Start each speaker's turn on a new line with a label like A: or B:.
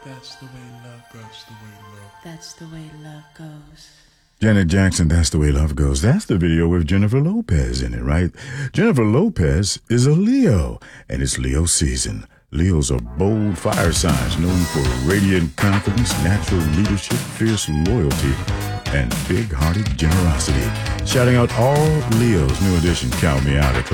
A: That's the way love goes, the way love.
B: That's the way love goes.
C: Janet Jackson, That's the Way Love Goes. That's the video with Jennifer Lopez in it, right? Jennifer Lopez is a Leo, and it's Leo season. Leos are bold fire signs known for radiant confidence, natural leadership, fierce loyalty, and big-hearted generosity. Shouting out all Leos. New edition, Count Me Out at